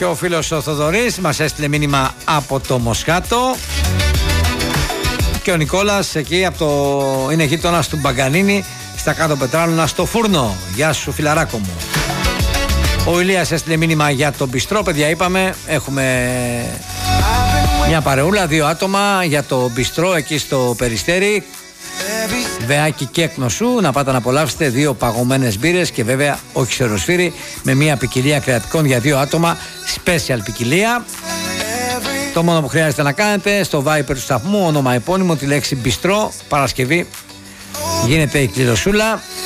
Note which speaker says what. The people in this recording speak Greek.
Speaker 1: Και ο φίλος ο Θοδωρής μας έστειλε μήνυμα από το Μοσχάτο. Και ο Νικόλας εκεί είναι γείτονας του Μπαγκανίνη, στα κάτω Πετράλωνα, στο φούρνο. Γεια σου φιλαράκο μου. Ο Ηλίας έστειλε μήνυμα για το μπιστρό. Παιδιά, είπαμε έχουμε μια παρεούλα, 2 άτομα για το μπιστρό εκεί στο Περιστέρι. Βεάκι και Εκνοσού, να πάτε να απολαύσετε 2 παγωμένες μπύρες και βέβαια όχι σεροσφύρι, με μια ποικιλία κρεατικών για 2 άτομα, special ποικιλία. Το μόνο που χρειάζεται να κάνετε στο Viper του σταθμού, όνομα επώνυμο, τη λέξη μπιστρό. Παρασκευή γίνεται η κληροσούλα